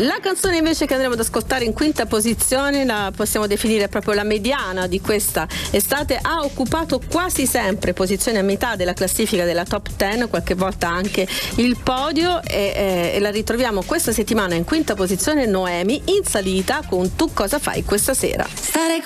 La canzone invece che andremo ad ascoltare in quinta posizione la possiamo definire proprio la mediana di questa estate, ha occupato quasi sempre posizione a metà della classifica della top 10, qualche volta anche il podio, e la ritroviamo questa settimana in quinta posizione, Noemi, in salita con Tu cosa fai questa sera.